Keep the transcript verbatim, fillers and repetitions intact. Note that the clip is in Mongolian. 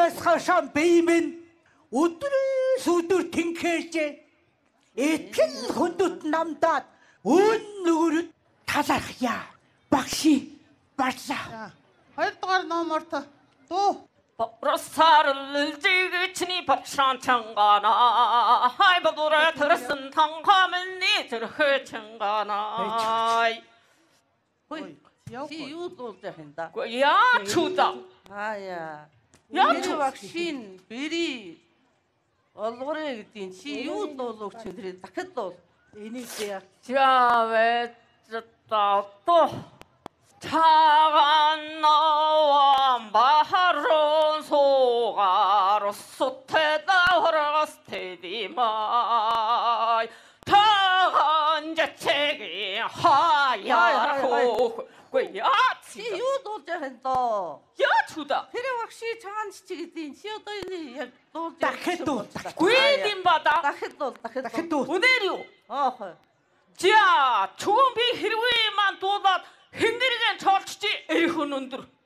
Тэрнээс хашаа беймэн өдрөөс өдөр тэнхээж этгэл хүндэт намдаад өн нөгөрөд талархъя. Багши барлаа. Хоёрдугаар номерт дуу. Росар을 지그치니 박상창가나 하이바도라 들었은 당하면 니 들허창가나 Ой, чи юу дуулж байхында? 야 추다 Аа Яа, яа. чүү? Вакцин бери. Олгорэ гэдгийг чи юу дуулууч чинь тэр дахиад дуул. Энийг яа. 자왜 졌다 또 차간 나와 마하론 소가로 소테다 허라스테디마이 타간 자책이 하야라고 야 Чи юу дуулж байхында? 야 추다 Тэр вакцин чагаан чи гэдгийг чи одоо энэ яг дуулж Дахиад дуул. 구해님 바다 дахиад дуул, дахиад Дахиад дуул. дуу. 오데리오 Аа хой. 자, 좋은 비 히르위만 도다 힘들게 철치지 에이훈은들